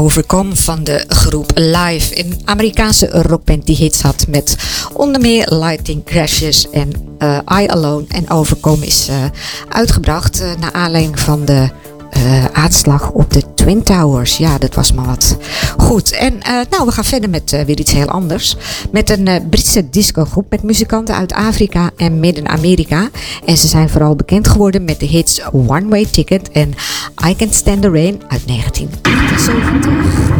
Overcome van de groep Live. Een Amerikaanse rockband die hits had met onder meer Lighting Crashes en I Alone. En Overcome is uitgebracht naar aanleiding van de aanslag op de Twin Towers. Ja, dat was maar wat. Goed, en we gaan verder met weer iets heel anders. Met een Britse discogroep met muzikanten uit Afrika en Midden-Amerika. En ze zijn vooral bekend geworden met de hits One Way Ticket en I Can't Stand the Rain uit 1978.